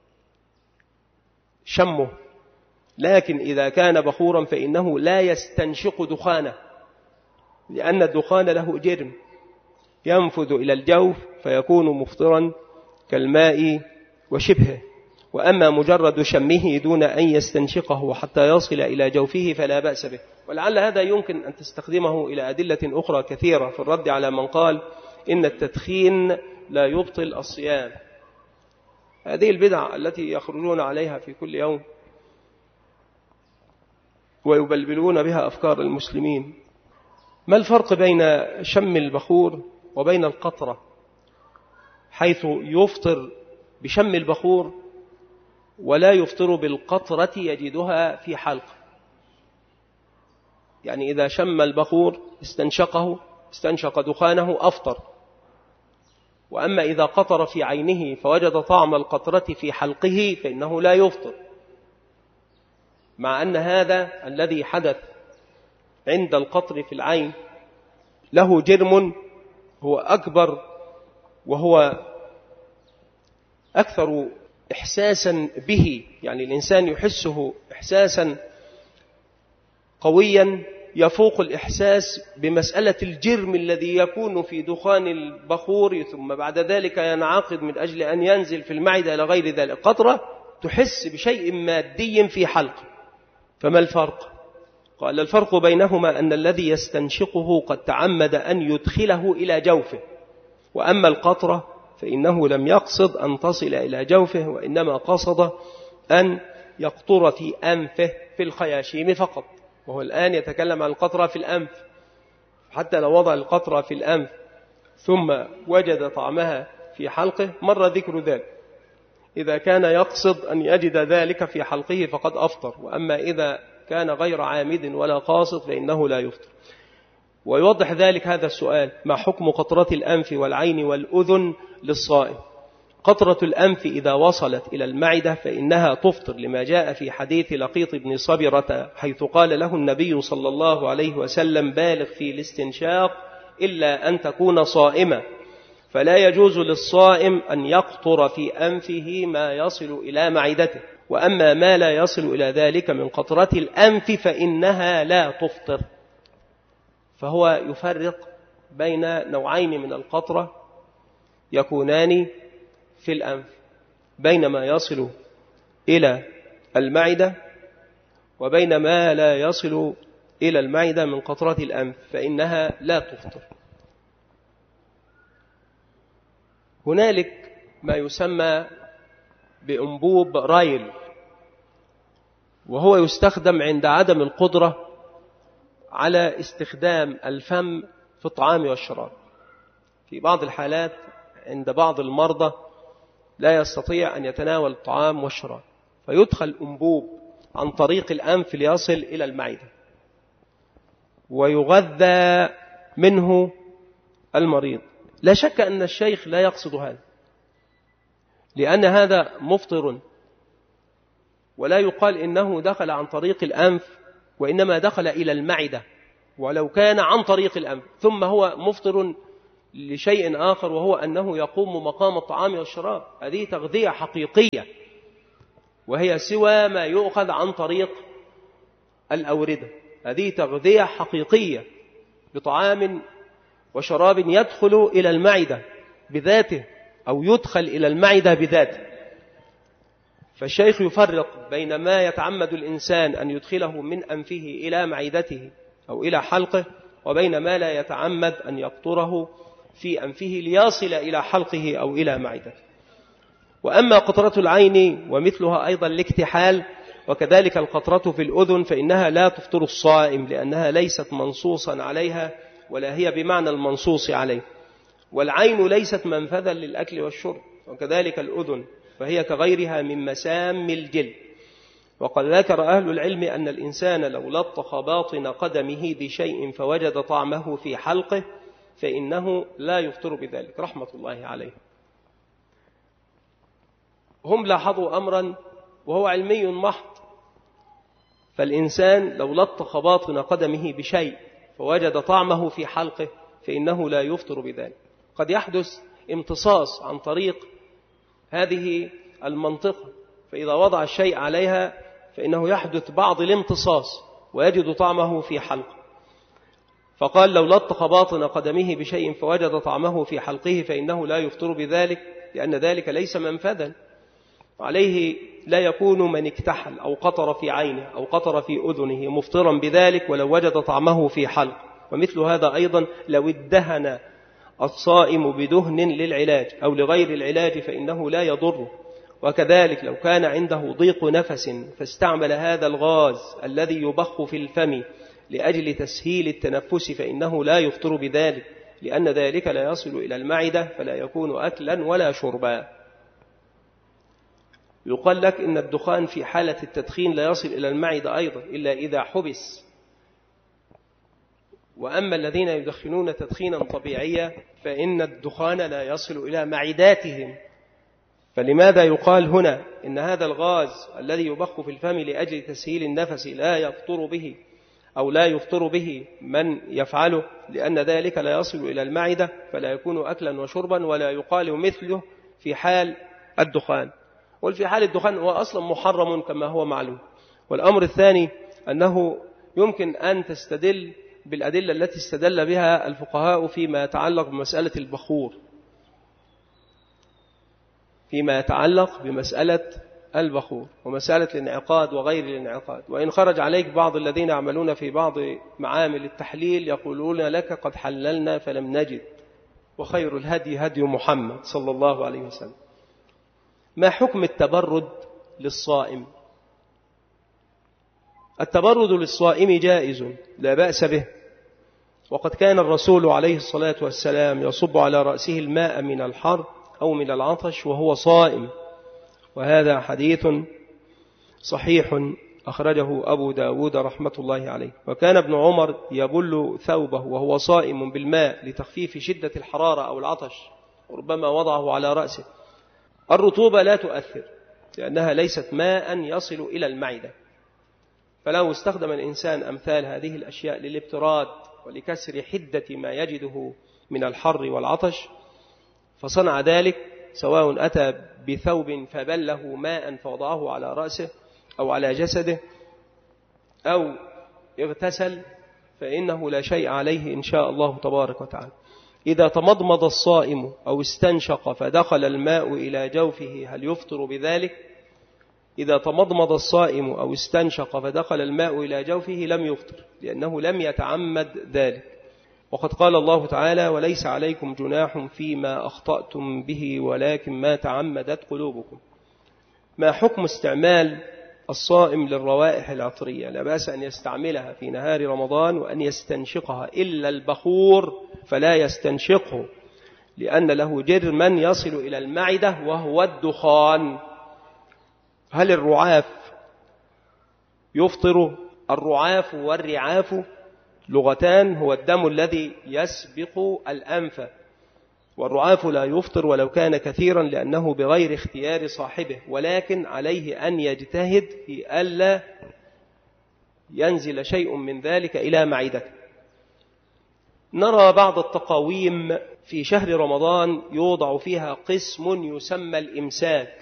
شمه، لكن إذا كان بخورا فإنه لا يستنشق دخانه، لأن الدخان له جرم ينفذ إلى الجوف فيكون مفطرا كالماء وشبهه. وأما مجرد شمه دون أن يستنشقه حتى يصل إلى جوفه فلا بأس به. ولعل هذا يمكن أن تستخدمه إلى أدلة أخرى كثيرة في الرد على من قال إن التدخين لا يبطل الصيام. هذه البدع التي يخرجون عليها في كل يوم ويبلبلون بها أفكار المسلمين. ما الفرق بين شم البخور وبين القطرة، حيث يفطر بشم البخور ولا يفطر بالقطرة يجدها في حلقه؟ يعني إذا شم البخور استنشق دخانه أفطر، وأما إذا قطر في عينه فوجد طعم القطرة في حلقه فإنه لا يفطر، مع أن هذا الذي حدث عند القطر في العين له جرم هو أكبر وهو أكثر إحساسا به، يعني الإنسان يحسه إحساسا قويا يفوق الإحساس بمسألة الجرم الذي يكون في دخان البخور ثم بعد ذلك ينعقد من أجل أن ينزل في المعدة إلى غير ذلك. قطرة تحس بشيء مادي في حلق. فما الفرق؟ قال الفرق بينهما أن الذي يستنشقه قد تعمد أن يدخله إلى جوفه، وأما القطرة فإنه لم يقصد أن تصل إلى جوفه، وإنما قصد أن يقطر في أنفه في الخياشيم فقط، وهو الآن يتكلم عن القطرة في الأنف. حتى لو وضع القطرة في الأنف ثم وجد طعمها في حلقه مر ذكر ذلك، إذا كان يقصد أن يجد ذلك في حلقه فقد أفطر، وأما إذا كان غير عامد ولا قاصد فإنه لا يفطر. ويوضح ذلك هذا السؤال: ما حكم قطرة الأنف والعين والأذن للصائم؟ قطرة الأنف إذا وصلت إلى المعدة فإنها تفطر، لما جاء في حديث لقيط بن صبرة حيث قال له النبي صلى الله عليه وسلم: بالغ في الاستنشاق إلا أن تكون صائما، فلا يجوز للصائم أن يقطر في أنفه ما يصل إلى معدته، وأما ما لا يصل إلى ذلك من قطرة الأنف فإنها لا تفطر. فهو يفرق بين نوعين من القطرة يكونان في الأنف، بين ما يصل إلى المعدة وبين ما لا يصل إلى المعدة من قطرة الأنف، فإنها لا تفطر. هنالك ما يسمى بأنبوب رايل، وهو يستخدم عند عدم القدرة على استخدام الفم في الطعام والشراب. في بعض الحالات عند بعض المرضى لا يستطيع أن يتناول الطعام والشراب، فيدخل أنبوب عن طريق الأنف ليصل إلى المعدة ويغذى منه المريض. لا شك أن الشيخ لا يقصد هذا، لأن هذا مفطر، ولا يقال إنه دخل عن طريق الأنف، وإنما دخل إلى المعدة ولو كان عن طريق الأنف، ثم هو مفطر لشيء آخر وهو أنه يقوم مقام الطعام والشراب. هذه تغذية حقيقية، وهي سوى ما يؤخذ عن طريق الأوردة. هذه تغذية حقيقية بطعام وشراب يدخل إلى المعدة بذاته أو يدخل إلى المعدة بذاته. فالشيخ يفرق بين ما يتعمد الإنسان أن يدخله من أنفه إلى معدته أو إلى حلقه، وبين ما لا يتعمد أن يقطره في أنفه ليصل إلى حلقه أو إلى معدته. وأما قطرة العين ومثلها أيضا الاكتحال، وكذلك القطرة في الأذن، فإنها لا تفطر الصائم لأنها ليست منصوصا عليها ولا هي بمعنى المنصوص عليه. والعين ليست منفذا للأكل والشرب، وكذلك الأذن فهي كغيرها من مسام الجلد. وقد ذكر أهل العلم أن الإنسان لو لطخ باطن قدمه بشيء فوجد طعمه في حلقه فإنه لا يفطر بذلك رحمة الله عليه. هم لاحظوا أمرا وهو علمي محض، فالإنسان لو لطخ باطن قدمه بشيء فوجد طعمه في حلقه فإنه لا يفطر بذلك. قد يحدث امتصاص عن طريق هذه المنطقة، فإذا وضع الشيء عليها فإنه يحدث بعض الامتصاص ويجد طعمه في حلقه. فقال لو لطخ باطن قدمه بشيء فوجد طعمه في حلقه فإنه لا يفطر بذلك، لأن ذلك ليس منفذا عليه. لا يكون من اكتحل أو قطر في عينه أو قطر في أذنه مفطرا بذلك ولو وجد طعمه في حلق. ومثل هذا أيضا لو ادهن الصائم بدهن للعلاج أو لغير العلاج فإنه لا يضره. وكذلك لو كان عنده ضيق نفس فاستعمل هذا الغاز الذي يبخ في الفم لأجل تسهيل التنفس فإنه لا يفطر بذلك، لأن ذلك لا يصل إلى المعدة فلا يكون أكلا ولا شربا. يقال لك إن الدخان في حالة التدخين لا يصل إلى المعدة أيضا إلا إذا حبس. وأما الذين يدخنون تدخينا طبيعيا فإن الدخان لا يصل إلى معداتهم. فلماذا يقال هنا إن هذا الغاز الذي يبخ في الفم لأجل تسهيل النفس لا يفطر به أو لا يفطر به من يفعله؟ لأن ذلك لا يصل إلى المعدة فلا يكون أكلا وشربا، ولا يقال مثله في حال الدخان. وفي حال الدخان هو أصلا محرم كما هو معلوم. والأمر الثاني أنه يمكن أن تستدل بالأدلة التي استدل بها الفقهاء فيما يتعلق بمسألة البخور، فيما يتعلق بمسألة البخور ومسألة الانعقاد وغير الانعقاد. وإن خرج عليك بعض الذين يعملون في بعض معامل التحليل يقولون لك قد حللنا فلم نجد، وخير الهدي هدي محمد صلى الله عليه وسلم. ما حكم التبرد للصائم؟ التبرد للصائم جائز لا بأس به، وقد كان الرسول عليه الصلاة والسلام يصب على رأسه الماء من الحر أو من العطش وهو صائم، وهذا حديث صحيح أخرجه أبو داود رحمة الله عليه. وكان ابن عمر يبل ثوبه وهو صائم بالماء لتخفيف شدة الحرارة أو العطش، وربما وضعه على رأسه. الرطوبة لا تؤثر لأنها ليست ماء يصل إلى المعدة، فلو استخدم الإنسان أمثال هذه الأشياء للابتراد ولكسر حدة ما يجده من الحر والعطش فصنع ذلك، سواء أتى بثوب فبله ماء فوضعه على رأسه أو على جسده أو اغتسل، فإنه لا شيء عليه إن شاء الله تبارك وتعالى. إذا تمضمض الصائم أو استنشق فدخل الماء إلى جوفه هل يفطر بذلك؟ إذا تمضمض الصائم أو استنشق فدخل الماء إلى جوفه لم يفطر، لأنه لم يتعمد ذلك. وقد قال الله تعالى وليس عليكم جناح فيما أخطأتم به ولكن ما تعمدت قلوبكم. ما حكم استعمال الصائم للروائح العطرية؟ لا بأس أن يستعملها في نهار رمضان وأن يستنشقها، إلا البخور فلا يستنشقه لأن له جرما يصل إلى المعدة وهو الدخان. هل الرعاف يفطر؟ الرعاف والرعاف لغتان، هو الدم الذي يسبق الأنف، والرعاف لا يفطر ولو كان كثيرا لأنه بغير اختيار صاحبه، ولكن عليه أن يجتهد في ألا ينزل شيء من ذلك إلى معدته. نرى بعض التقاويم في شهر رمضان يوضع فيها قسم يسمى الإمساك،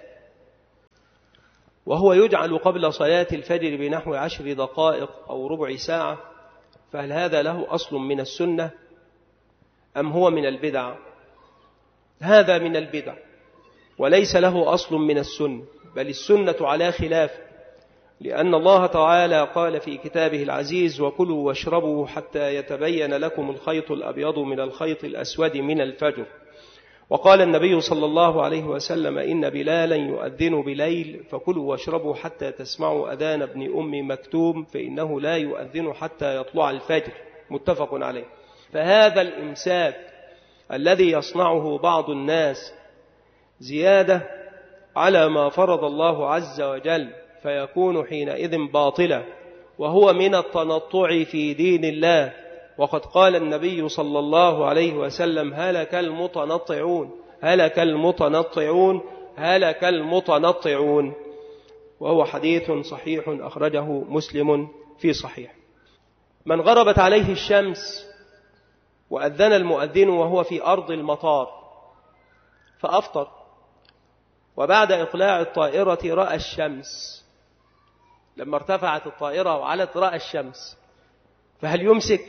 وهو يجعل قبل صلاة الفجر بنحو 10 دقائق أو ربع ساعة. فهل هذا له أصل من السنة أم هو من البدع؟ هذا من البدع وليس له أصل من السنة، بل السنة على خلاف، لأن الله تعالى قال في كتابه العزيز: وكلوا واشربوا حتى يتبين لكم الخيط الأبيض من الخيط الأسود من الفجر. وقال النبي صلى الله عليه وسلم: إن بلالا يؤذن بليل فكلوا واشربوا حتى تسمعوا أذان ابن أم مكتوم فإنه لا يؤذن حتى يطلع الفجر. متفق عليه. فهذا الإمساك الذي يصنعه بعض الناس زيادة على ما فرض الله عز وجل فيكون حينئذ باطلا، وهو من التنطع في دين الله. وقد قال النبي صلى الله عليه وسلم: هلك المتنطعون، هلك المتنطعون، هلك المتنطعون. وهو حديث صحيح أخرجه مسلم في صحيح. من غربت عليه الشمس وأذن المؤذن وهو في أرض المطار فأفطر، وبعد إقلاع الطائرة رأى الشمس، لما ارتفعت الطائرة وعلت رأى الشمس، فهل يمسك؟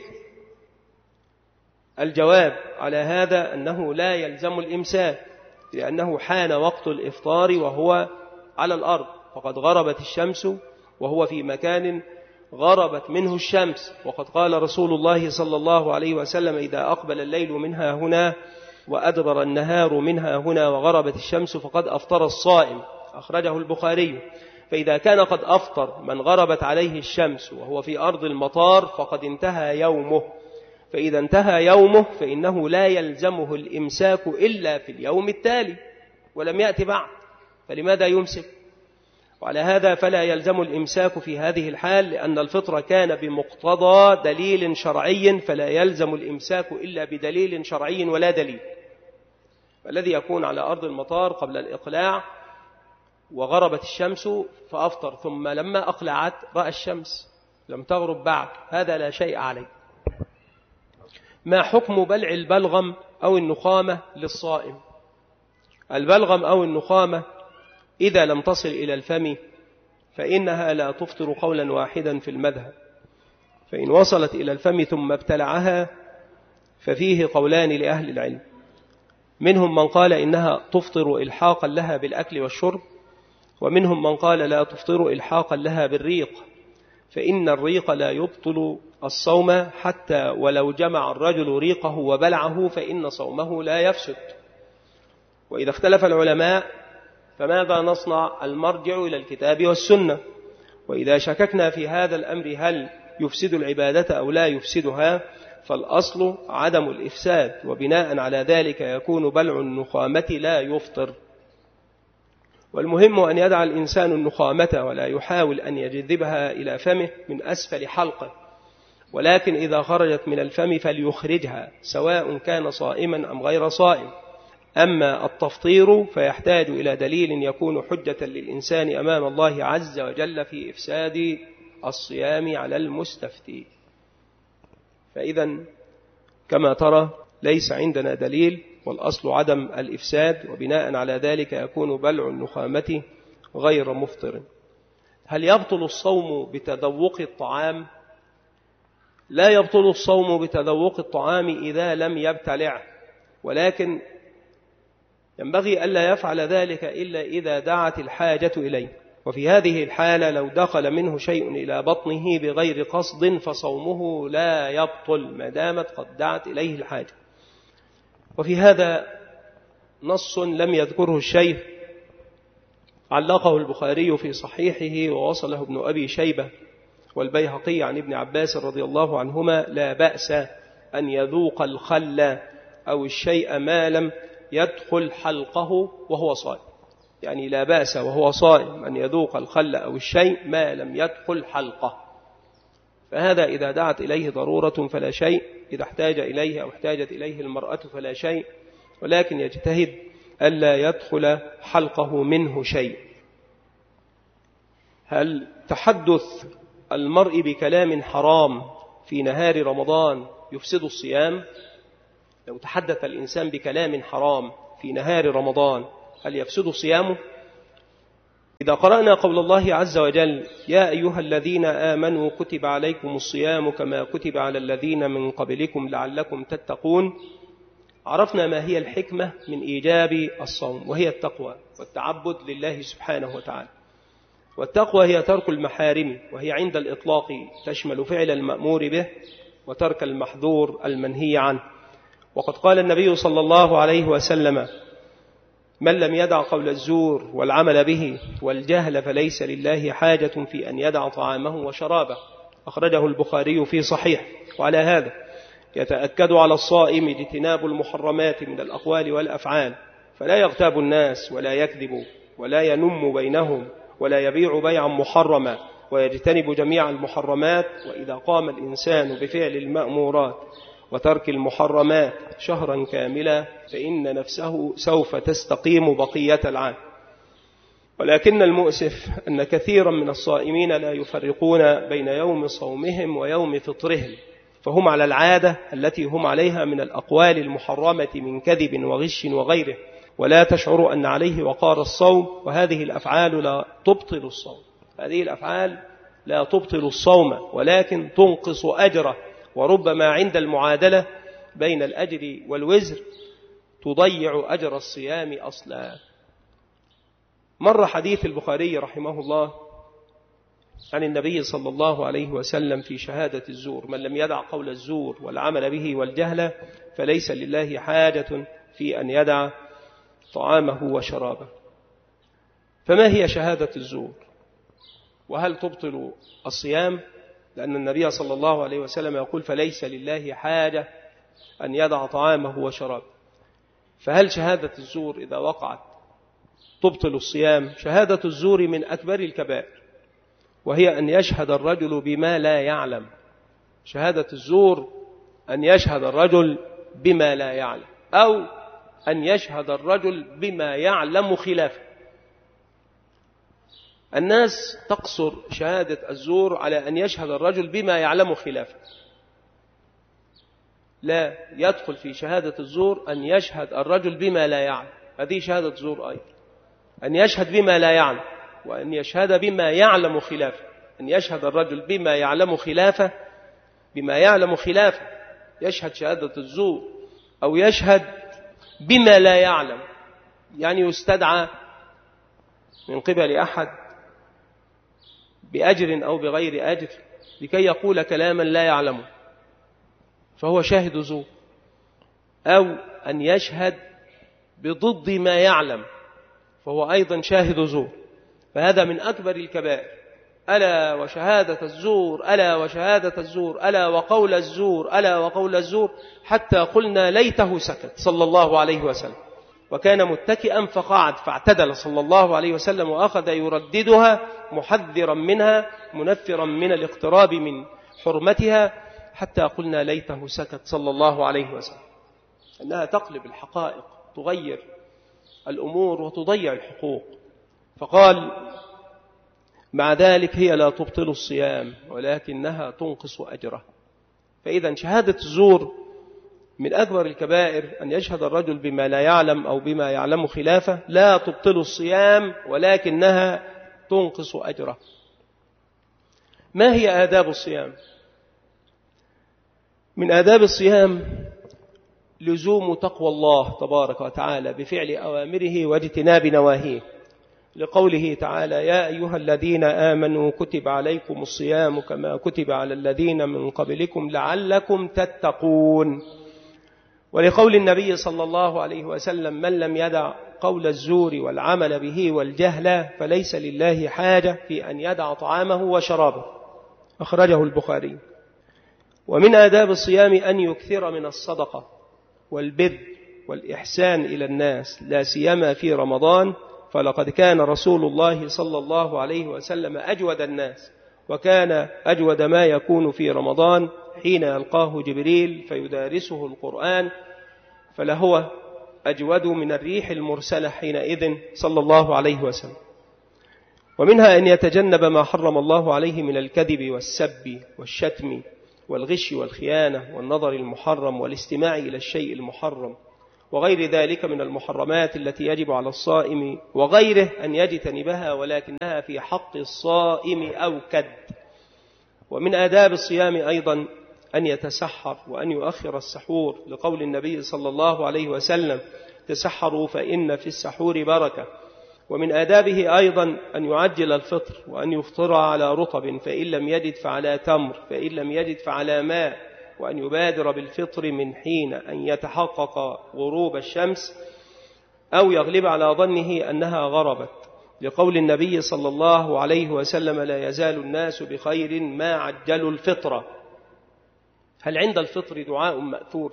الجواب على هذا أنه لا يلزم الإمساك، لأنه حان وقت الإفطار وهو على الأرض، فقد غربت الشمس وهو في مكان غربت منه الشمس. وقد قال رسول الله صلى الله عليه وسلم: إذا أقبل الليل منها هنا وأدبر النهار منها هنا وغربت الشمس فقد أفطر الصائم. أخرجه البخاري. فإذا كان قد أفطر من غربت عليه الشمس وهو في أرض المطار فقد انتهى يومه، فإذا انتهى يومه فإنه لا يلزمه الإمساك إلا في اليوم التالي ولم يأتي بعد، فلماذا يمسك؟ وعلى هذا فلا يلزم الإمساك في هذه الحال، لأن الفطر كان بمقتضى دليل شرعي، فلا يلزم الإمساك إلا بدليل شرعي ولا دليل. الذي يكون على أرض المطار قبل الإقلاع وغربت الشمس فأفطر، ثم لما أقلعت رأى الشمس لم تغرب بعد، هذا لا شيء عليه. ما حكم بلع البلغم أو النخامة للصائم؟ البلغم أو النخامة إذا لم تصل إلى الفم فإنها لا تفطر قولا واحدا في المذهب، فإن وصلت إلى الفم ثم ابتلعها ففيه قولان لأهل العلم، منهم من قال إنها تفطر إلحاقا لها بالأكل والشرب، ومنهم من قال لا تفطر إلحاقا لها بالريق، فإن الريق لا يبطل الصوم حتى ولو جمع الرجل ريقه وبلعه فإن صومه لا يفسد. وإذا اختلف العلماء فماذا نصنع؟ المرجع إلى الكتاب والسنة. وإذا شككنا في هذا الأمر هل يفسد العبادة أو لا يفسدها، فالأصل عدم الإفساد، وبناء على ذلك يكون بلع النخامة لا يفطر. والمهم أن يدع الإنسان النخامة ولا يحاول أن يجذبها إلى فمه من أسفل حلقه، ولكن إذا خرجت من الفم فليخرجها سواء كان صائما أم غير صائم. أما التفطير فيحتاج إلى دليل يكون حجة للإنسان أمام الله عز وجل في إفساد الصيام على المستفتي. فإذا كما ترى ليس عندنا دليل، والأصل عدم الإفساد، وبناء على ذلك يكون بلع النخامة غير مفطر. هل يبطل الصوم بتذوق الطعام؟ لا يبطل الصوم بتذوق الطعام إذا لم يبتلعه، ولكن ينبغي ألا يفعل ذلك إلا إذا دعت الحاجة إليه، وفي هذه الحالة لو دخل منه شيء إلى بطنه بغير قصد فصومه لا يبطل ما دامت قد دعت إليه الحاجة. وفي هذا نص لم يذكره الشيخ، علقه البخاري في صحيحه ووصله ابن أبي شيبة والبيهقي عن ابن عباس رضي الله عنهما: لا بأس أن يذوق الخل أو الشيء ما لم يدخل حلقه وهو صائم. يعني لا بأس وهو صائم أن يذوق الخل أو الشيء ما لم يدخل حلقه. فهذا إذا دعت إليه ضرورة فلا شيء، إذا احتاج إليه أو احتاجت إليه المرأة فلا شيء، ولكن يجتهد ألا يدخل حلقه منه شيء. هل تحدث المرء بكلام حرام في نهار رمضان يفسد الصيام. لو تحدث الإنسان بكلام حرام في نهار رمضان هل يفسد صيامه؟ إذا قرأنا قول الله عز وجل: يا أيها الذين آمنوا كتب عليكم الصيام كما كتب على الذين من قبلكم لعلكم تتقون، عرفنا ما هي الحكمة من إيجاب الصوم، وهي التقوى والتعبد لله سبحانه وتعالى. والتقوى هي ترك المحارم، وهي عند الإطلاق تشمل فعل المأمور به وترك المحظور المنهي عنه. وقد قال النبي صلى الله عليه وسلم: من لم يدع قول الزور والعمل به والجهل فليس لله حاجة في أن يدع طعامه وشرابه. أخرجه البخاري في صحيح. وعلى هذا يتأكد على الصائم اجتناب المحرمات من الأقوال والأفعال، فلا يغتاب الناس ولا يكذب ولا ينم بينهم ولا يبيع بيعا محرما، ويجتنب جميع المحرمات. وإذا قام الإنسان بفعل المأمورات وترك المحرمات شهرا كاملا فإن نفسه سوف تستقيم بقية العام. ولكن المؤسف أن كثيرا من الصائمين لا يفرقون بين يوم صومهم ويوم فطرهم، فهم على العادة التي هم عليها من الأقوال المحرمة من كذب وغش وغيره، ولا تشعر أن عليه وقار الصوم. وهذه الأفعال لا تبطل الصوم، هذه الأفعال لا تبطل الصوم ولكن تنقص أجره، وربما عند المعادلة بين الأجر والوزر تضيع أجر الصيام أصلا. مر حديث البخاري رحمه الله عن النبي صلى الله عليه وسلم في شهادة الزور: من لم يدع قول الزور والعمل به والجهل فليس لله حاجة في أن يدع طعامه وشرابه. فما هي شهادة الزور؟ وهل تبطل الصيام؟ لأن النبي صلى الله عليه وسلم يقول: فليس لله حاجة أن يدع طعامه وشرابه. فهل شهادة الزور إذا وقعت تبطل الصيام؟ شهادة الزور من أكبر الكبائر، وهي أن يشهد الرجل بما لا يعلم. شهادة الزور أن يشهد الرجل بما لا يعلم، أو أن يشهد الرجل بما يعلم خلافه. الناس تقصر شهادة الزور على أن يشهد الرجل بما يعلم خلافه. لا يدخل في شهادة الزور أن يشهد الرجل بما لا يعلم، هذه شهادة زور أيضا. أن يشهد بما لا يعلم، وأن يشهد بما يعلم خلافه. أن يشهد الرجل بما يعلم خلافه، بما يعلم خلافه يشهد شهادة الزور، أو يشهد بما لا يعلم، يعني يستدعى من قبل أحد بأجر أو بغير أجر لكي يقول كلاما لا يعلمه، فهو شاهد زور. أو أن يشهد بضد ما يعلم، فهو أيضا شاهد زور. فهذا من أكبر الكبائر. ألا وشهادة الزور، ألا وشهادة الزور، ألا وقول الزور، ألا وقول الزور، حتى قلنا ليته سكت صلى الله عليه وسلم. وكان متكئا فقعد فاعتدل صلى الله عليه وسلم وأخذ يرددها محذرا منها منفرا من الاقتراب من حرمتها، حتى قلنا ليته سكت صلى الله عليه وسلم. أنها تقلب الحقائق، تغير الأمور وتضيع الحقوق. فقال: مع ذلك هي لا تبطل الصيام ولكنها تنقص أجره. فإذا شهادة الزور من أكبر الكبائر. أن يشهد الرجل بما لا يعلم أو بما يعلم خلافه لا تبطل الصيام ولكنها تنقص أجره. ما هي آداب الصيام؟ من آداب الصيام لزوم تقوى الله تبارك وتعالى بفعل أوامره واجتناب نواهيه، لقوله تعالى: يا أيها الذين آمنوا كتب عليكم الصيام كما كتب على الذين من قبلكم لعلكم تتقون. ولقول النبي صلى الله عليه وسلم: من لم يدع قول الزور والعمل به والجهل فليس لله حاجة في أن يدع طعامه وشرابه. أخرجه البخاري. ومن آداب الصيام أن يكثر من الصدقة والبر والإحسان إلى الناس، لا سيما في رمضان، فلقد كان رسول الله صلى الله عليه وسلم أجود الناس، وكان أجود ما يكون في رمضان حين يلقاه جبريل فيدارسه القرآن، فلهو أجود من الريح المرسلة حينئذ صلى الله عليه وسلم. ومنها أن يتجنب ما حرم الله عليه من الكذب والسب والشتم والغش والخيانة والنظر المحرم والاستماع إلى الشيء المحرم وغير ذلك من المحرمات التي يجب على الصائم وغيره أن يجتنبها، ولكنها في حق الصائم أوكد. ومن آداب الصيام أيضا أن يتسحر وأن يؤخر السحور، لقول النبي صلى الله عليه وسلم: تسحروا فإن في السحور بركة. ومن آدابه أيضا أن يعجل الفطر وأن يفطر على رطب، فإن لم يجد فعلى تمر، فإن لم يجد فعلى ماء، وأن يبادر بالفطر من حين أن يتحقق غروب الشمس أو يغلب على ظنه أنها غربت، لقول النبي صلى الله عليه وسلم: لا يزال الناس بخير ما عجلوا الفطر. هل عند الفطر دعاء مأثور؟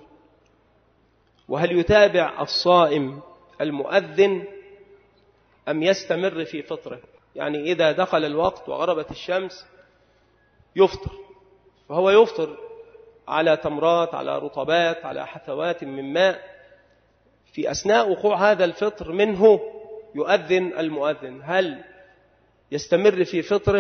وهل يتابع الصائم المؤذن أم يستمر في فطره؟ يعني إذا دخل الوقت وغربت الشمس يفطر، فهو يفطر على تمرات، على رطبات، على حثوات من ماء. في أثناء وقوع هذا الفطر منه يؤذن المؤذن، هل يستمر في فطره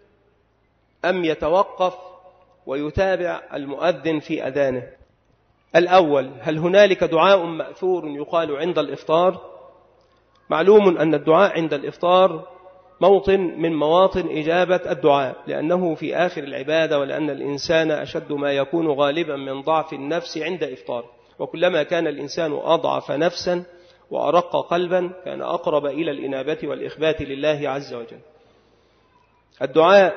أم يتوقف ويتابع المؤذن في أذانه؟ الأول: هل هنالك دعاء مأثور يقال عند الإفطار؟ معلوم أن الدعاء عند الإفطار موطن من مواطن إجابة الدعاء، لأنه في آخر العبادة، ولأن الإنسان أشد ما يكون غالبا من ضعف النفس عند إفطار، وكلما كان الإنسان أضعف نفسا وأرق قلبا كان أقرب إلى الإنابة والإخبات لله عز وجل. الدعاء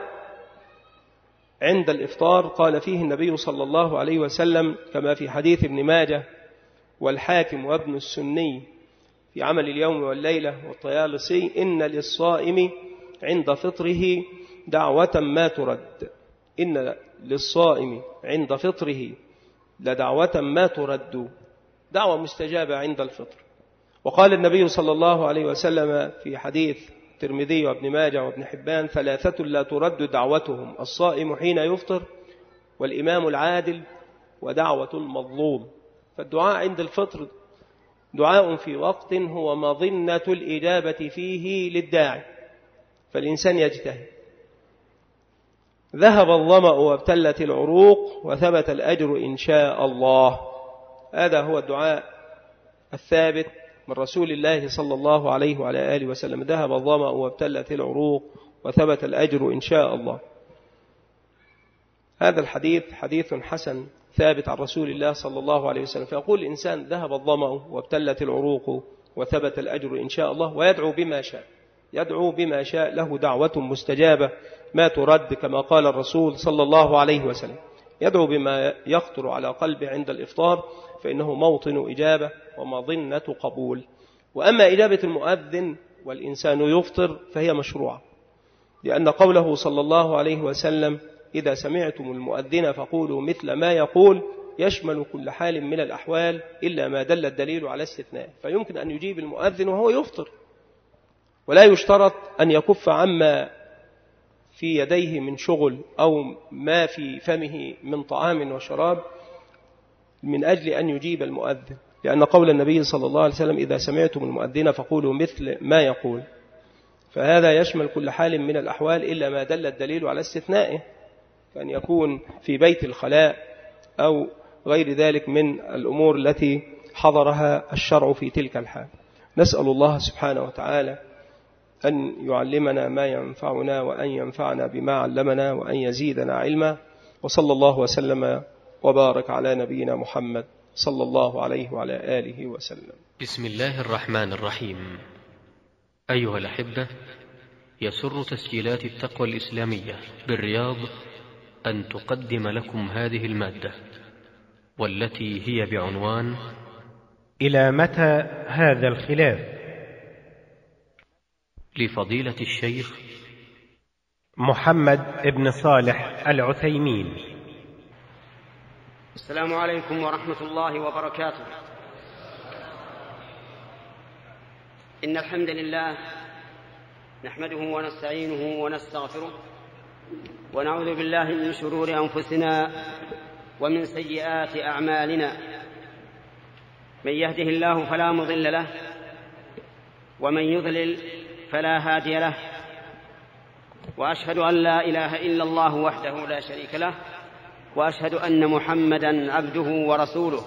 عند الإفطار قال فيه النبي صلى الله عليه وسلم كما في حديث ابن ماجه والحاكم وابن السني في عمل اليوم والليلة والطيالسي: إن للصائم عند فطره دعوة ما ترد، إن للصائم عند فطره لدعوة ما ترد، دعوة مستجابة عند الفطر. وقال النبي صلى الله عليه وسلم في حديث الترمذي وابن ماجه وابن حبان: ثلاثة لا ترد دعوتهم: الصائم حين يفطر، والإمام العادل، ودعوة المظلوم. فالدعاء عند الفطر دعاء في وقت هو مظنة الإجابة فيه للداعي، فالإنسان يجتهد. ذهب الظمأ وابتلت العروق وثبت الأجر إن شاء الله. هذا هو الدعاء الثابت من رسول الله صلى الله عليه وعلى آله وسلم: ذهب الظمأ وابتلت العروق وثبت الأجر إن شاء الله. هذا الحديث حديث حسن ثابت عن رسول الله صلى الله عليه وسلم. فيقول الإنسان: ذهب الظمأ وابتلت العروق وثبت الأجر إن شاء الله، ويدعو بما شاء، يدعو بما شاء، له دعوة مستجابة ما ترد، كما قال الرسول صلى الله عليه وسلم. يدعو بما يخطر على قلبه عند الإفطار، فإنه موطن إجابة ومظنة قبول. وأما إجابة المؤذن والإنسان يفطر فهي مشروعة، لأن قوله صلى الله عليه وسلم: إذا سمعتم المؤذن فقولوا مثل ما يقول، يشمل كل حال من الأحوال إلا ما دل الدليل على استثناء. فيمكن أن يجيب المؤذن وهو يفطر، ولا يشترط أن يكف عما في يديه من شغل أو ما في فمه من طعام وشراب من أجل أن يجيب المؤذن، لأن قول النبي صلى الله عليه وسلم: إذا سمعتم المؤذن فقولوا مثل ما يقول، فهذا يشمل كل حال من الأحوال إلا ما دل الدليل على استثنائه، كأن يكون في بيت الخلاء أو غير ذلك من الأمور التي حضرها الشرع في تلك الحال. نسأل الله سبحانه وتعالى أن يعلمنا ما ينفعنا، وأن ينفعنا بما علمنا، وأن يزيدنا علما. وصلى الله وسلم وبارك على نبينا محمد صلى الله عليه وعلى آله وسلم. بسم الله الرحمن الرحيم. أيها الأحبة، يسر تسجيلات التقوى الإسلامية بالرياض أن تقدم لكم هذه المادة، والتي هي بعنوان: إلى متى هذا الخلاف؟ لفضيلة الشيخ محمد بن صالح العثيمين. السلام عليكم ورحمة الله وبركاته. إن الحمد لله نحمده ونستعينه ونستغفره، ونعوذ بالله من شرور أنفسنا ومن سيئات أعمالنا. من يهده الله فلا مضل له، ومن يضلل فلا هادي له، وأشهد أن لا إله إلا الله وحده لا شريك له، وأشهد أن محمدًا عبده ورسوله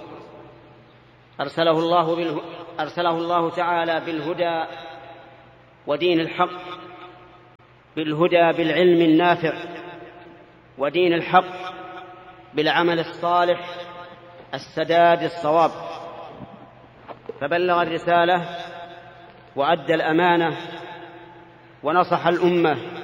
أرسله الله تعالى بالهدى ودين الحق، بالهدى بالعلم النافع، ودين الحق بالعمل الصالح السداد الصواب، فبلغ الرسالة وأدى الأمانة ونصح الأمة